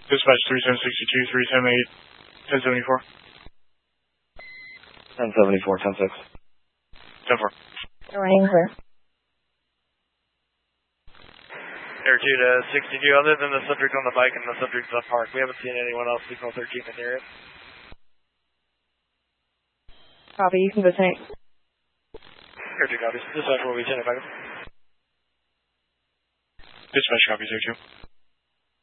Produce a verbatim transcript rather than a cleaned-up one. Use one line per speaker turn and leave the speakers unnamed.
Dispatch three ten sixty-two, three ten eight, ten seventy-four.
ten seventy-four, ten six.
ten four.
Running clear.
Air two to sixty-two, other than the subject on the bike and the subject on the park, we haven't seen anyone else signal thirteen in the area.
Copy, you can go tonight.
Air two copies. Dispatch will be ten if I can.
Dispatch copies, Air two.